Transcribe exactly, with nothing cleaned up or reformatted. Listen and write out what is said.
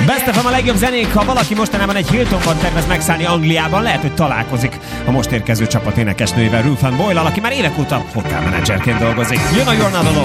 Best ef em a legjobb zenék, ha valaki mostanában egy Hiltonban tervez megszállni Angliában, lehet, hogy találkozik a most érkező csapat énekesnőjével, Ruth Ann Boyle, aki már évek óta hotelmenedzserként dolgozik. Jön a You're Not Alone.